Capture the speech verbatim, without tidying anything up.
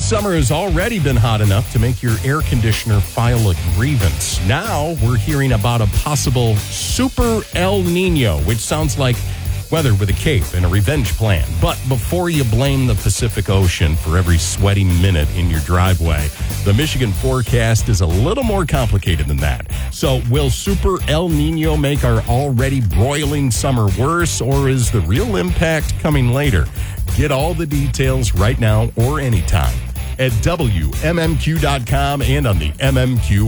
summer has already been hot enough to make your air conditioner file a grievance. Now we're hearing about a possible super El Nino, which sounds like weather with a cape and a revenge plan. But before you blame the Pacific Ocean for every sweaty minute in your driveway, the Michigan forecast is a little more complicated than that. So will super El Nino make our already broiling summer worse, or is the real impact coming later? Get all the details right now or anytime at W M M Q dot com and on the M M Q